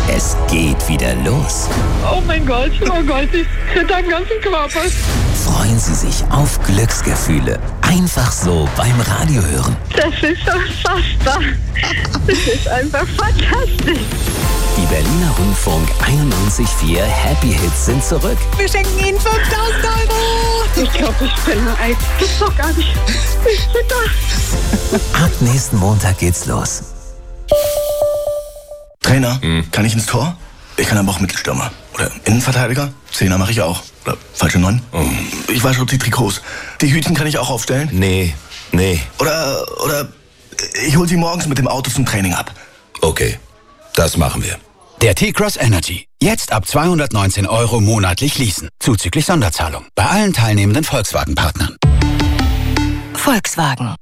Es geht wieder los. Oh mein Gott, ich kriege den ganzen Körper. Freuen Sie sich auf Glücksgefühle. Einfach so beim Radiohören. Das ist unfassbar. Das ist einfach fantastisch. Die Berliner Rundfunk 91.4 Happy Hits sind zurück. Wir schenken Ihnen 5.000 €. Ich glaube, ich bin alt. Das ist doch gar nicht. Ich bin da. Ab nächsten Montag geht's los. Trainer, kann ich ins Tor? Ich kann aber auch Mittelstürmer. Oder Innenverteidiger? Zehner mache ich auch. Oder falsche 9? Ich wasche auch die Trikots. Die Hütchen kann ich auch aufstellen? Nee. Oder ich hol sie morgens mit dem Auto zum Training ab. Okay, das machen wir. Der T-Cross Energy. Jetzt ab 219 € monatlich leasen. Zuzüglich Sonderzahlung. Bei allen teilnehmenden Volkswagen-Partnern. Volkswagen.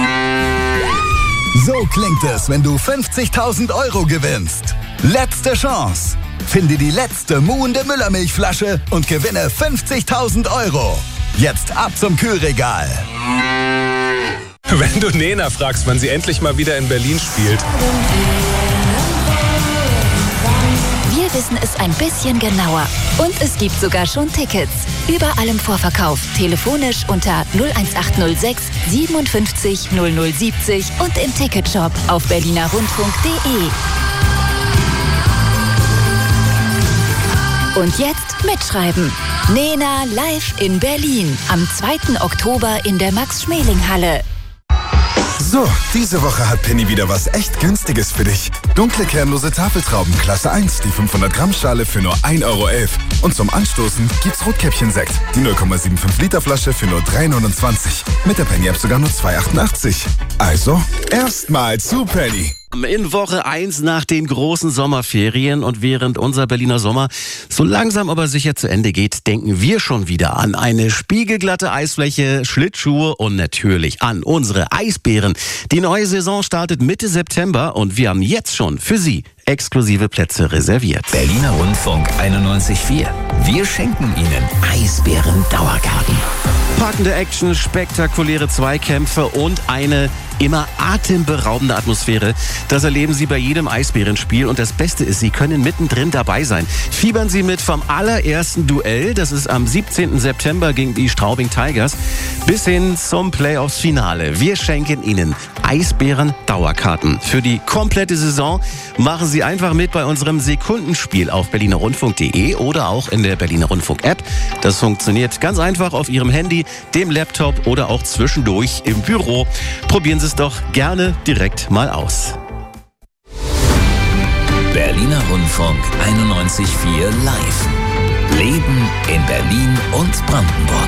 So klingt es, wenn du 50.000 € gewinnst. Letzte Chance. Finde die letzte muhende Müllermilchflasche und gewinne 50.000 €. Jetzt ab zum Kühlregal. Wenn du Nena fragst, wann sie endlich mal wieder in Berlin spielt. Wir wissen es ein bisschen genauer. Und es gibt sogar schon Tickets. Überall im Vorverkauf. Telefonisch unter 01806 57 0070 und im Ticketshop auf berlinerrundfunk.de. Und jetzt mitschreiben. Nena live in Berlin. Am 2. Oktober in der Max-Schmeling-Halle. So, diese Woche hat Penny wieder was echt Günstiges für dich. Dunkle kernlose Tafeltrauben Klasse 1, die 500 Gramm Schale für nur 1,11 €. Und zum Anstoßen gibt's Rotkäppchen-Sekt, die 0,75 Liter Flasche für nur 3,29 €. Mit der Penny-App sogar nur 2,88 €. Also, erstmal zu Penny. In Woche 1 nach den großen Sommerferien und während unser Berliner Sommer so langsam aber sicher zu Ende geht, denken wir schon wieder an eine spiegelglatte Eisfläche, Schlittschuhe und natürlich an unsere Eisbären. Die neue Saison startet Mitte September und wir haben jetzt schon für Sie exklusive Plätze reserviert. Berliner Rundfunk 91.4. Wir schenken Ihnen Eisbären-Dauerkarten. Packende Action, spektakuläre Zweikämpfe und eine immer atemberaubende Atmosphäre. Das erleben Sie bei jedem Eisbärenspiel und das Beste ist, Sie können mittendrin dabei sein. Fiebern Sie mit vom allerersten Duell, das ist am 17. September gegen die Straubing Tigers, bis hin zum Playoffs-Finale. Wir schenken Ihnen Eisbären-Dauerkarten. Für die komplette Saison machen Sie einfach mit bei unserem Sekundenspiel auf berlinerrundfunk.de oder auch in der Berliner Rundfunk-App. Das funktioniert ganz einfach auf Ihrem Handy, dem Laptop oder auch zwischendurch im Büro. Probieren Sie es doch gerne direkt mal aus. Berliner Rundfunk 91.4 live. Leben in Berlin und Brandenburg.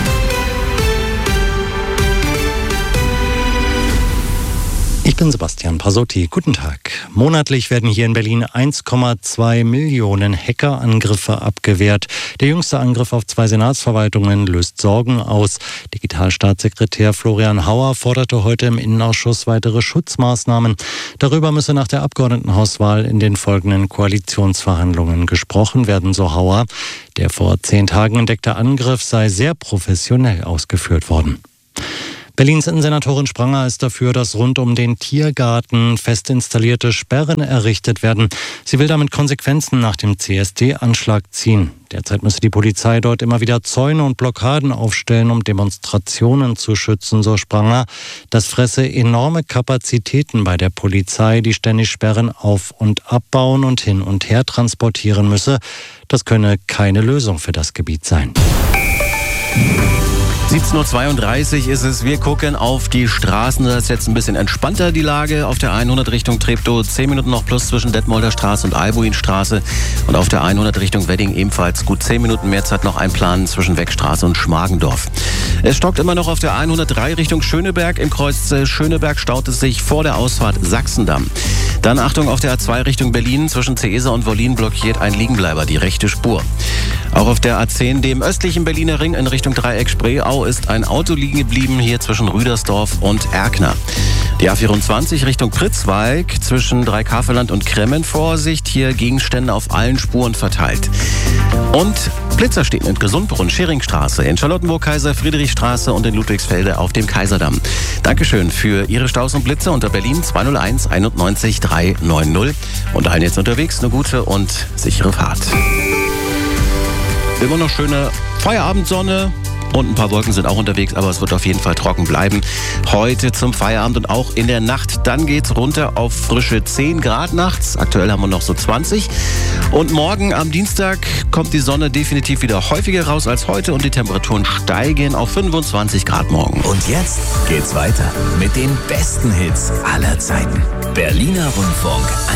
Ich bin Sebastian Pasotti. Guten Tag. Monatlich werden hier in Berlin 1,2 Millionen Hackerangriffe abgewehrt. Der jüngste Angriff auf 2 Senatsverwaltungen löst Sorgen aus. Digitalstaatssekretär Florian Hauer forderte heute im Innenausschuss weitere Schutzmaßnahmen. Darüber müsse nach der Abgeordnetenhauswahl in den folgenden Koalitionsverhandlungen gesprochen werden, so Hauer. Der vor 10 Tagen entdeckte Angriff sei sehr professionell ausgeführt worden. Berlins Innensenatorin Spranger ist dafür, dass rund um den Tiergarten fest installierte Sperren errichtet werden. Sie will damit Konsequenzen nach dem CSD-Anschlag ziehen. Derzeit müsse die Polizei dort immer wieder Zäune und Blockaden aufstellen, um Demonstrationen zu schützen, so Spranger. Das fresse enorme Kapazitäten bei der Polizei, die ständig Sperren auf- und abbauen und hin und her transportieren müsse. Das könne keine Lösung für das Gebiet sein. 17:32 Uhr ist es. Wir gucken auf die Straßen. Da ist jetzt ein bisschen entspannter die Lage. Auf der 100 Richtung Treptow 10 Minuten noch plus zwischen Detmolder Straße und Albuinstraße. Und auf der 100 Richtung Wedding ebenfalls gut 10 Minuten mehr Zeit noch einplanen zwischen Weckstraße und Schmargendorf. Es stockt immer noch auf der 103 Richtung Schöneberg. Im Kreuz Schöneberg staut es sich vor der Ausfahrt Sachsendamm. Dann Achtung auf der A2 Richtung Berlin. Zwischen Ceesa und Wollin blockiert ein Liegenbleiber die rechte Spur. Auch auf der A10, dem östlichen Berliner Ring in Richtung Dreieck Spree, Stau ist ein Auto liegen geblieben hier zwischen Rüdersdorf und Erkner. Die A24 Richtung Pritzwalk zwischen Dreikafelland und Kremmen. Vorsicht, hier Gegenstände auf allen Spuren verteilt. Und Blitzer stehen in Gesundbrunn, Scheringstraße, in Charlottenburg, Kaiser-Friedrich-Straße und in Ludwigsfelde auf dem Kaiserdamm. Dankeschön für Ihre Staus und Blitze unter Berlin 201 91 390. Und allen jetzt unterwegs eine gute und sichere Fahrt. Immer noch schöne Feierabendsonne. Und ein paar Wolken sind auch unterwegs, aber es wird auf jeden Fall trocken bleiben. Heute zum Feierabend und auch in der Nacht. Dann geht's runter auf frische 10 Grad nachts. Aktuell haben wir noch so 20. Und morgen am Dienstag kommt die Sonne definitiv wieder häufiger raus als heute und die Temperaturen steigen auf 25 Grad morgen. Und jetzt geht's weiter mit den besten Hits aller Zeiten. Berliner Rundfunk